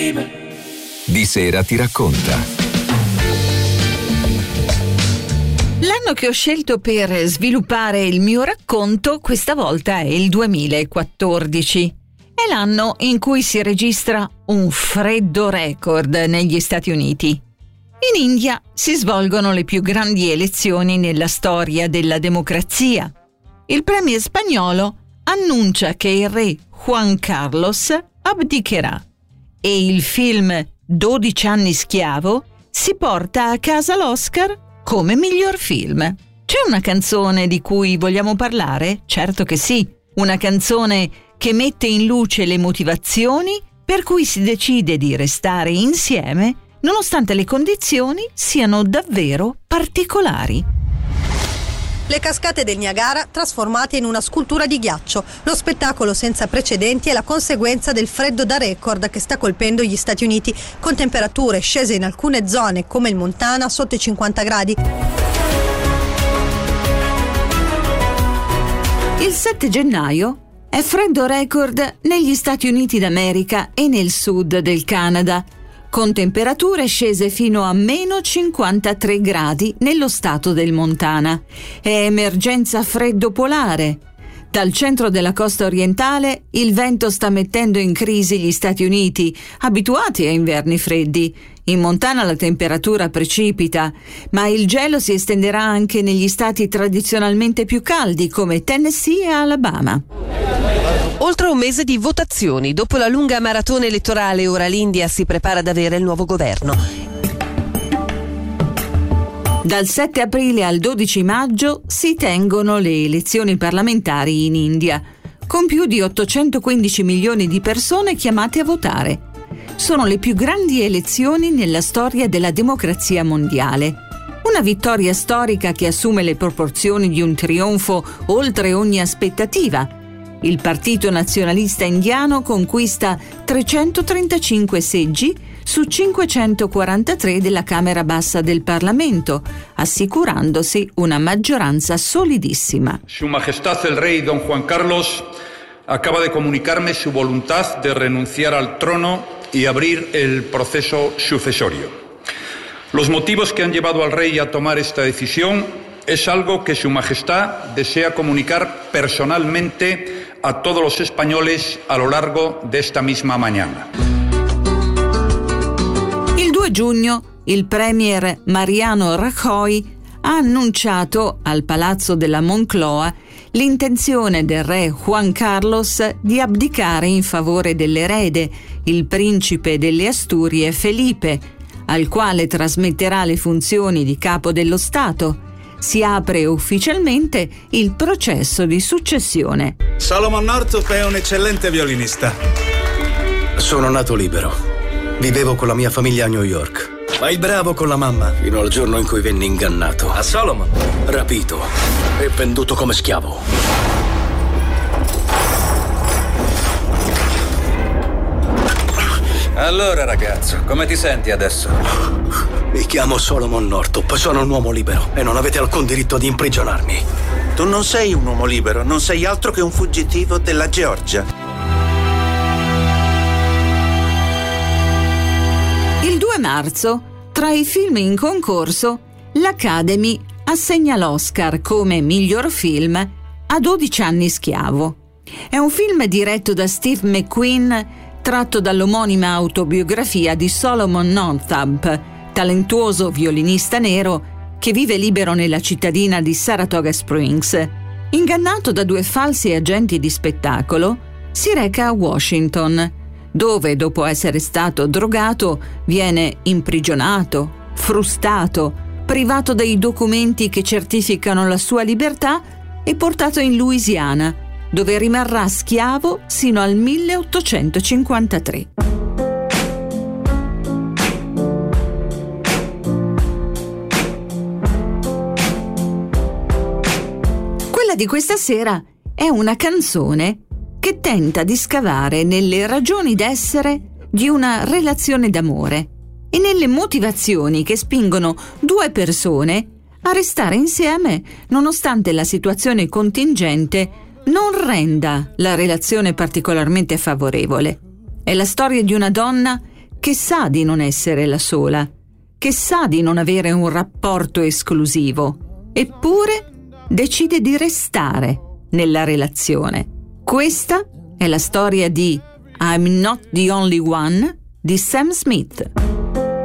Di Sera ti racconta. L'anno che ho scelto per sviluppare il mio racconto questa volta è il 2014. È l'anno in cui si registra un freddo record negli Stati Uniti. In India si svolgono le più grandi elezioni nella storia della democrazia. Il premier spagnolo annuncia che il re Juan Carlos abdicherà e il film 12 anni schiavo si porta a casa l'Oscar come miglior film. C'è una canzone di cui vogliamo parlare? Certo che sì, una canzone che mette in luce le motivazioni per cui si decide di restare insieme nonostante le condizioni siano davvero particolari. Le cascate del Niagara trasformate in una scultura di ghiaccio. Lo spettacolo senza precedenti è la conseguenza del freddo da record che sta colpendo gli Stati Uniti, con temperature scese in alcune zone, come il Montana, sotto i 50 gradi. Il 7 gennaio è freddo record negli Stati Uniti d'America e nel sud del Canada, con temperature scese fino a meno 53 gradi nello stato del Montana. È emergenza freddo polare. Dal centro della costa orientale il vento sta mettendo in crisi gli Stati Uniti, abituati a inverni freddi. In Montana la temperatura precipita, ma il gelo si estenderà anche negli stati tradizionalmente più caldi come Tennessee e Alabama. Oltre un mese di votazioni, dopo la lunga maratona elettorale, ora l'India si prepara ad avere il nuovo governo. Dal 7 aprile al 12 maggio si tengono le elezioni parlamentari in India, con più di 815 milioni di persone chiamate a votare. Sono le più grandi elezioni nella storia della democrazia mondiale. Una vittoria storica che assume le proporzioni di un trionfo oltre ogni aspettativa. Il Partito Nazionalista Indiano conquista 335 seggi su 543 della Camera Bassa del Parlamento, assicurandosi una maggioranza solidissima. Su Majestad el Rey Don Juan Carlos acaba de comunicarme su voluntad de renunciar al trono y abrir el proceso sucesorio. Los motivos que han llevado al rey a tomar esta decisión es algo que Su Majestad desea comunicar personalmente a todos los españoles a lo largo de esta misma mañana. Il 2 giugno il premier Mariano Rajoy ha annunciato al Palazzo della Moncloa l'intenzione del re Juan Carlos di abdicare in favore dell'erede, il principe delle Asturie Felipe, al quale trasmetterà le funzioni di capo dello Stato. Si apre ufficialmente il processo di successione. Solomon Northup è un eccellente violinista. Sono nato libero. Vivevo con la mia famiglia a New York. Fai bravo con la mamma, fino al giorno in cui venni ingannato. A Solomon? Rapito e venduto come schiavo. Allora, ragazzo, come ti senti adesso? Mi chiamo Solomon Northup, sono un uomo libero e non avete alcun diritto di imprigionarmi. Tu non sei un uomo libero, non sei altro che un fuggitivo della Georgia. Il 2 marzo, tra i film in concorso, l'Academy assegna l'Oscar come miglior film a 12 anni schiavo. È un film diretto da Steve McQueen, tratto dall'omonima autobiografia di Solomon Northup, talentuoso violinista nero che vive libero nella cittadina di Saratoga Springs. Ingannato da 2 falsi agenti di spettacolo, si reca a Washington, dove dopo essere stato drogato viene imprigionato, frustato, privato dei documenti che certificano la sua libertà e portato in Louisiana, dove rimarrà schiavo sino al 1853. Quella di questa sera è una canzone che tenta di scavare nelle ragioni d'essere di una relazione d'amore e nelle motivazioni che spingono 2 persone a restare insieme nonostante la situazione contingente non renda la relazione particolarmente favorevole. È la storia di una donna che sa di non essere la sola, che sa di non avere un rapporto esclusivo, eppure decide di restare nella relazione. Questa è la storia di I'm Not the Only One di Sam Smith.